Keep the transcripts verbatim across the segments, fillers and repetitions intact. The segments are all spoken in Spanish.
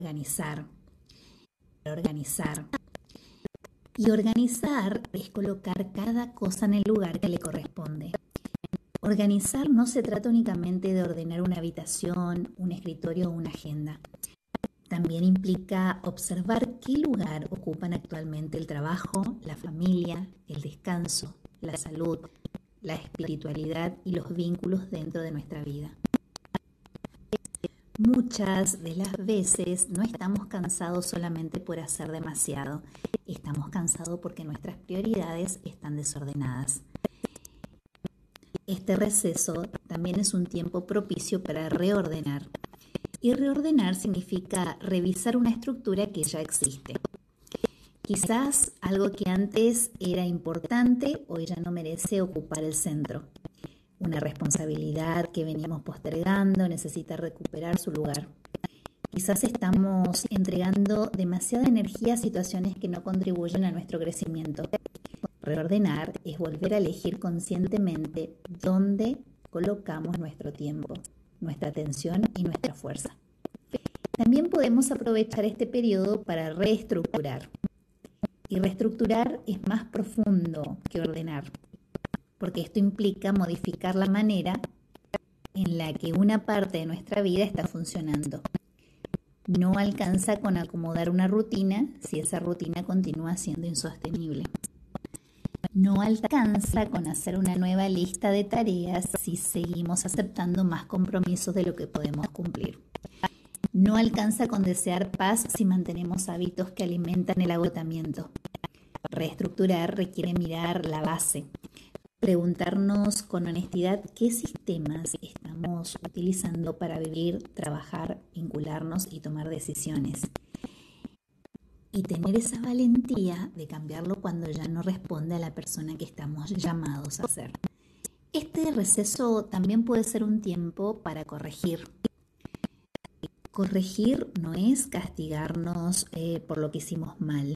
organizar, organizar. Y organizar es colocar cada cosa en el lugar que le corresponde. Organizar no se trata únicamente de ordenar una habitación, un escritorio o una agenda. También implica observar qué lugar ocupan actualmente el trabajo, la familia, el descanso, la salud, la espiritualidad y los vínculos dentro de nuestra vida. Muchas de las veces no estamos cansados solamente por hacer demasiado, estamos cansados porque nuestras prioridades están desordenadas. Este receso también es un tiempo propicio para reordenar. Y reordenar significa revisar una estructura que ya existe. Quizás algo que antes era importante hoy ya no merece ocupar el centro. Una responsabilidad que veníamos postergando necesita recuperar su lugar. Quizás estamos entregando demasiada energía a situaciones que no contribuyen a nuestro crecimiento. Reordenar es volver a elegir conscientemente dónde colocamos nuestro tiempo, nuestra atención y nuestra fuerza. También podemos aprovechar este periodo para reestructurar. Y reestructurar es más profundo que ordenar, porque esto implica modificar la manera en la que una parte de nuestra vida está funcionando. No alcanza con acomodar una rutina si esa rutina continúa siendo insostenible. No alcanza con hacer una nueva lista de tareas si seguimos aceptando más compromisos de lo que podemos cumplir. No alcanza con desear paz si mantenemos hábitos que alimentan el agotamiento. Reestructurar requiere mirar la base, preguntarnos con honestidad qué sistemas estamos utilizando para vivir, trabajar, vincularnos y tomar decisiones. Y tener esa valentía de cambiarlo cuando ya no responde a la persona que estamos llamados a ser. Este receso también puede ser un tiempo para corregir. Corregir no es castigarnos eh, por lo que hicimos mal.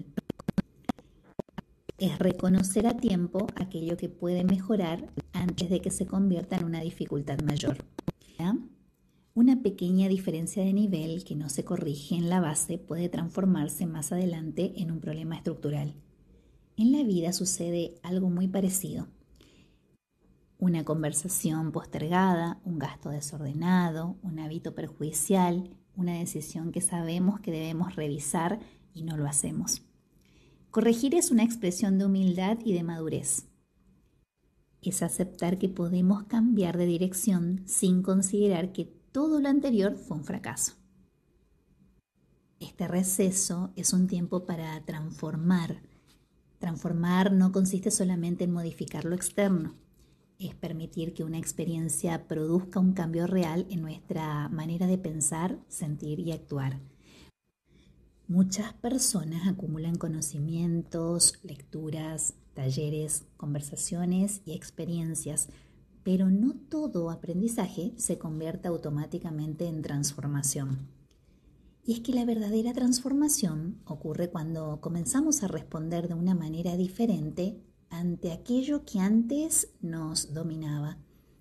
Es reconocer a tiempo aquello que puede mejorar antes de que se convierta en una dificultad mayor. ¿Ya? Una pequeña diferencia de nivel que no se corrige en la base puede transformarse más adelante en un problema estructural. En la vida sucede algo muy parecido. Una conversación postergada, un gasto desordenado, un hábito perjudicial, una decisión que sabemos que debemos revisar y no lo hacemos. Corregir es una expresión de humildad y de madurez. Es aceptar que podemos cambiar de dirección sin considerar que todo lo anterior fue un fracaso. Este receso es un tiempo para transformar. Transformar no consiste solamente en modificar lo externo, es permitir que una experiencia produzca un cambio real en nuestra manera de pensar, sentir y actuar. Muchas personas acumulan conocimientos, lecturas, talleres, conversaciones y experiencias, pero no todo aprendizaje se convierte automáticamente en transformación. Y es que la verdadera transformación ocurre cuando comenzamos a responder de una manera diferente ante aquello que antes nos dominaba.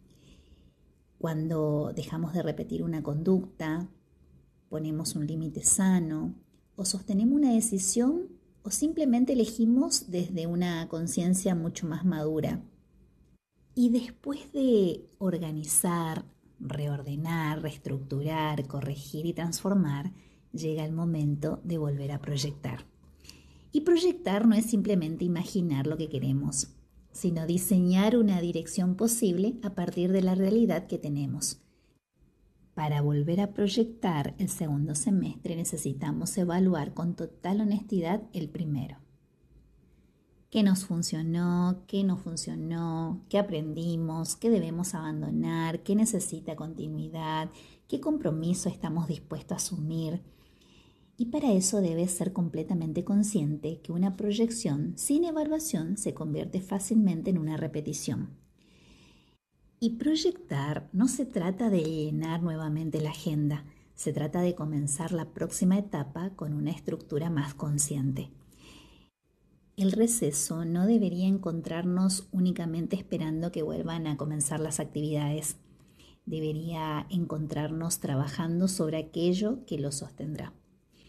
Cuando dejamos de repetir una conducta, ponemos un límite sano, o sostenemos una decisión, o simplemente elegimos desde una conciencia mucho más madura. Y después de organizar, reordenar, reestructurar, corregir y transformar, llega el momento de volver a proyectar. Y proyectar no es simplemente imaginar lo que queremos, sino diseñar una dirección posible a partir de la realidad que tenemos. Para volver a proyectar el segundo semestre necesitamos evaluar con total honestidad el primero. ¿Qué nos funcionó? ¿Qué no funcionó? ¿Qué aprendimos? ¿Qué debemos abandonar? ¿Qué necesita continuidad? ¿Qué compromiso estamos dispuestos a asumir? Y para eso debes ser completamente consciente que una proyección sin evaluación se convierte fácilmente en una repetición. Y proyectar no se trata de llenar nuevamente la agenda, se trata de comenzar la próxima etapa con una estructura más consciente. El receso no debería encontrarnos únicamente esperando que vuelvan a comenzar las actividades. Debería encontrarnos trabajando sobre aquello que lo sostendrá.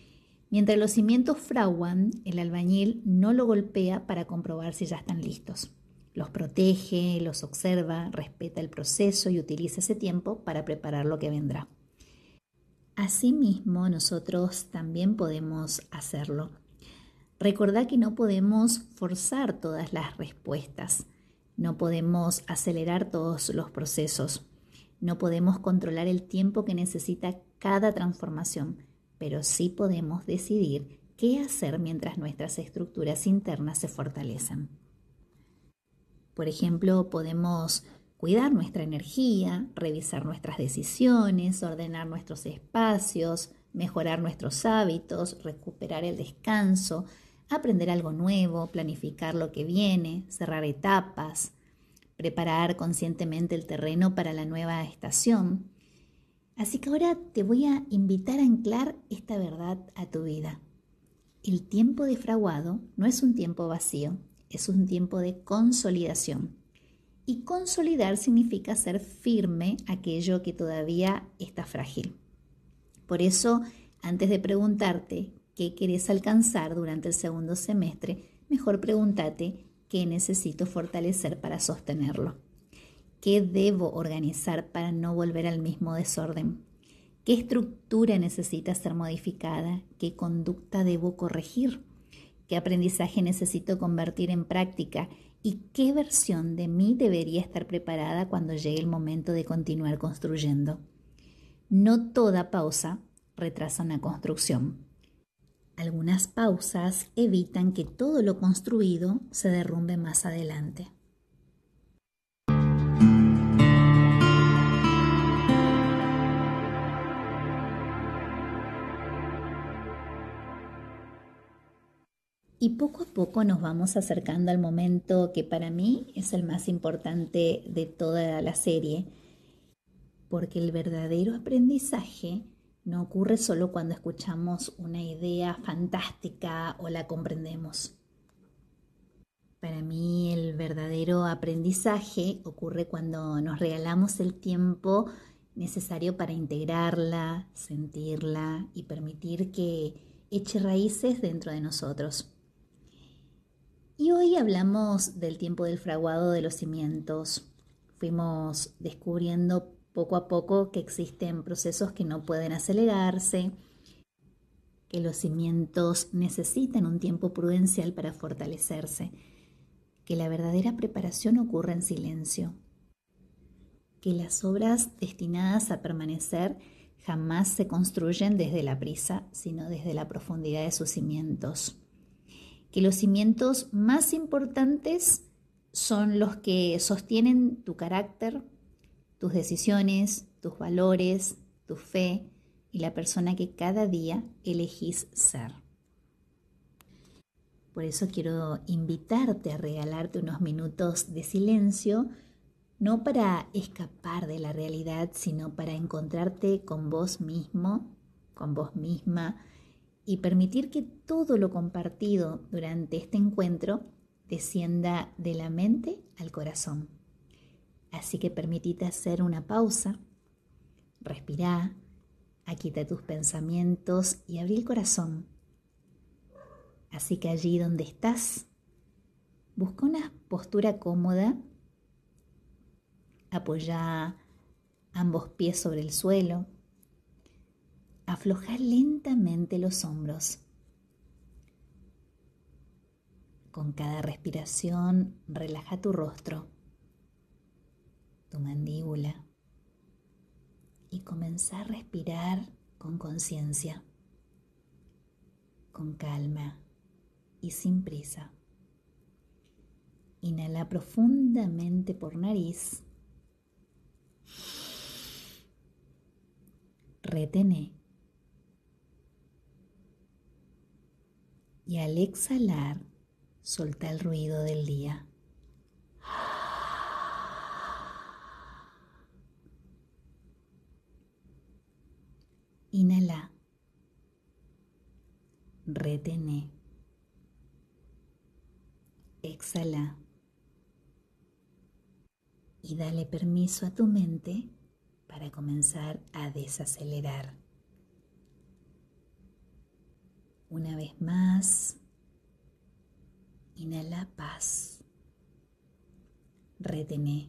Mientras los cimientos fraguan, el albañil no lo golpea para comprobar si ya están listos. Los protege, los observa, respeta el proceso y utiliza ese tiempo para preparar lo que vendrá. Asimismo, nosotros también podemos hacerlo. Recordá que no podemos forzar todas las respuestas, no podemos acelerar todos los procesos, no podemos controlar el tiempo que necesita cada transformación, pero sí podemos decidir qué hacer mientras nuestras estructuras internas se fortalecen. Por ejemplo, podemos cuidar nuestra energía, revisar nuestras decisiones, ordenar nuestros espacios, mejorar nuestros hábitos, recuperar el descanso, aprender algo nuevo, planificar lo que viene, cerrar etapas, preparar conscientemente el terreno para la nueva estación. Así que ahora te voy a invitar a anclar esta verdad a tu vida. El tiempo de fraguado no es un tiempo vacío, es un tiempo de consolidación. Y consolidar significa hacer firme aquello que todavía está frágil. Por eso, antes de preguntarte qué querés alcanzar durante el segundo semestre, mejor pregúntate qué necesito fortalecer para sostenerlo. ¿Qué debo organizar para no volver al mismo desorden? ¿Qué estructura necesita ser modificada? ¿Qué conducta debo corregir? ¿Qué aprendizaje necesito convertir en práctica? ¿Y qué versión de mí debería estar preparada cuando llegue el momento de continuar construyendo? No toda pausa retrasa una construcción. Algunas pausas evitan que todo lo construido se derrumbe más adelante. Y poco a poco nos vamos acercando al momento que para mí es el más importante de toda la serie, porque el verdadero aprendizaje no ocurre solo cuando escuchamos una idea fantástica o la comprendemos. Para mí el verdadero aprendizaje ocurre cuando nos regalamos el tiempo necesario para integrarla, sentirla y permitir que eche raíces dentro de nosotros. Y hoy hablamos del tiempo del fraguado de los cimientos. Fuimos descubriendo poco a poco que existen procesos que no pueden acelerarse, que los cimientos necesitan un tiempo prudencial para fortalecerse, que la verdadera preparación ocurre en silencio, que las obras destinadas a permanecer jamás se construyen desde la prisa, sino desde la profundidad de sus cimientos. Que los cimientos más importantes son los que sostienen tu carácter, tus decisiones, tus valores, tu fe y la persona que cada día elegís ser. Por eso quiero invitarte a regalarte unos minutos de silencio, no para escapar de la realidad, sino para encontrarte con vos mismo, con vos misma, y permitir que todo lo compartido durante este encuentro descienda de la mente al corazón. Así que permitite hacer una pausa, respirá, aquieta tus pensamientos y abrí el corazón. Así que allí donde estás, busca una postura cómoda, apoya ambos pies sobre el suelo, afloja lentamente los hombros. Con cada respiración, relaja tu rostro, tu mandíbula y comenzá a respirar con conciencia, con calma y sin prisa. Inhala profundamente por nariz. Retené. Y al exhalar, soltá el ruido del día. Inhala. Retené. Exhala. Y dale permiso a tu mente para comenzar a desacelerar. Una vez más, inhala paz, retené,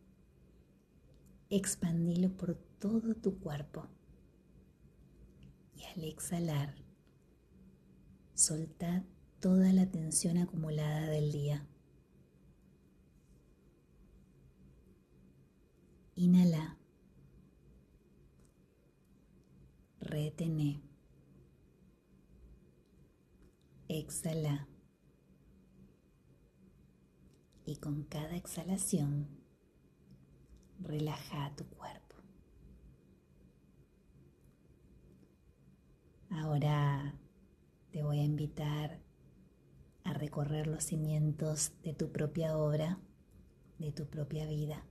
expandilo por todo tu cuerpo y al exhalar, soltá toda la tensión acumulada del día. Inhala, retené, exhala y con cada exhalación relaja tu cuerpo. Ahora te voy a invitar a recorrer los cimientos de tu propia obra, de tu propia vida.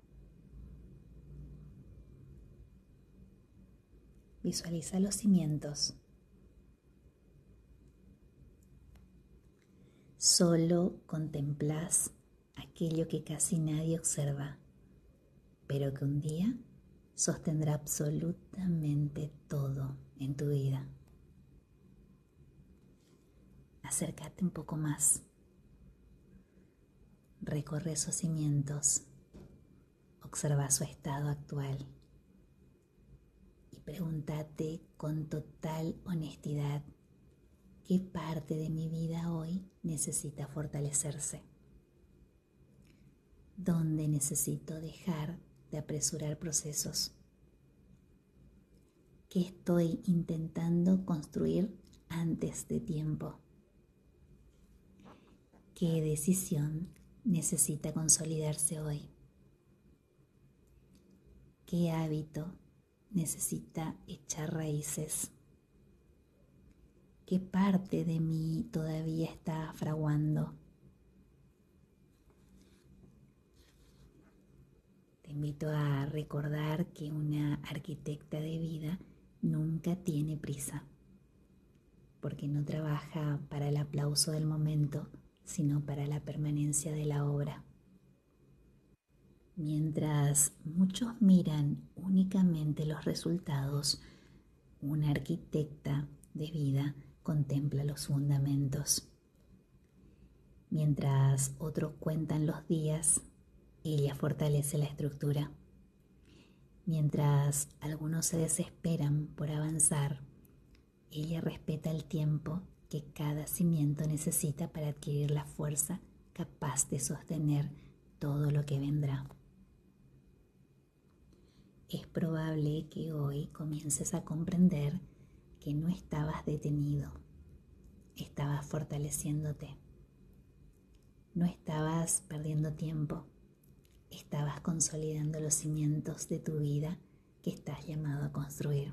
Visualiza los cimientos. Solo contemplás aquello que casi nadie observa, pero que un día sostendrá absolutamente todo en tu vida. Acércate un poco más. Recorre esos cimientos. Observa su estado actual. Y pregúntate con total honestidad, ¿qué parte de mi vida hoy necesita fortalecerse? ¿Dónde necesito dejar de apresurar procesos? ¿Qué estoy intentando construir antes de tiempo? ¿Qué decisión necesita consolidarse hoy? ¿Qué hábito necesita echar raíces? ¿Qué parte de mí todavía está fraguando? Te invito a recordar que una arquitecta de vida nunca tiene prisa, porque no trabaja para el aplauso del momento, sino para la permanencia de la obra. Mientras muchos miran únicamente los resultados, una arquitecta de vida contempla los fundamentos. Mientras otros cuentan los días, ella fortalece la estructura. Mientras algunos se desesperan por avanzar, ella respeta el tiempo que cada cimiento necesita para adquirir la fuerza capaz de sostener todo lo que vendrá. Es probable que hoy comiences a comprender que no estabas detenido, estabas fortaleciéndote. No estabas perdiendo tiempo, estabas consolidando los cimientos de tu vida que estás llamado a construir.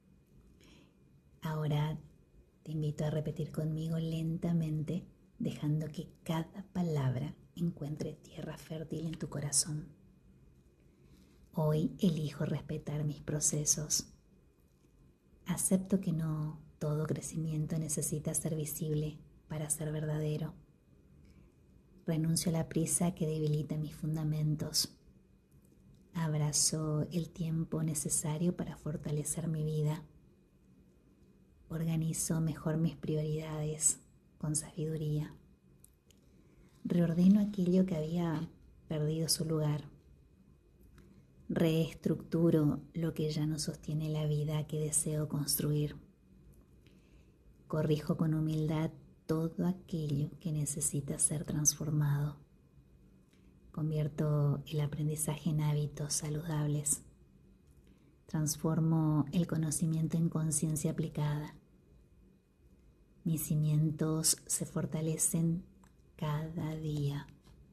Ahora te invito a repetir conmigo lentamente, dejando que cada palabra encuentre tierra fértil en tu corazón. Hoy elijo respetar mis procesos. Acepto que no todo crecimiento necesita ser visible para ser verdadero. Renuncio a la prisa que debilita mis fundamentos. Abrazo el tiempo necesario para fortalecer mi vida. Organizo mejor mis prioridades con sabiduría. Reordeno aquello que había perdido su lugar. Reestructuro lo que ya no sostiene la vida que deseo construir. Corrijo con humildad todo aquello que necesita ser transformado. Convierto el aprendizaje en hábitos saludables. Transformo el conocimiento en conciencia aplicada. Mis cimientos se fortalecen cada día.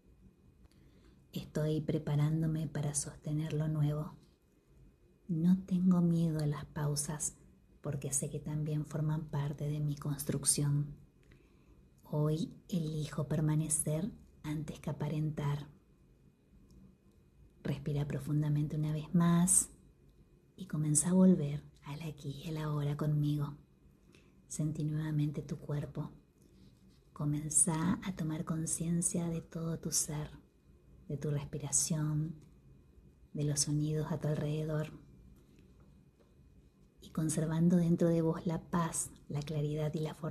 Estoy preparándome para sostener lo nuevo. No tengo miedo a las pausas porque sé que también forman parte de mi construcción. Hoy elijo permanecer antes que aparentar. Respira profundamente una vez más y comienza a volver al aquí y al ahora conmigo. Sentí nuevamente tu cuerpo. Comenzá a tomar conciencia de todo tu ser, de tu respiración, de los sonidos a tu alrededor. Y conservando dentro de vos la paz, la claridad y la fortaleza.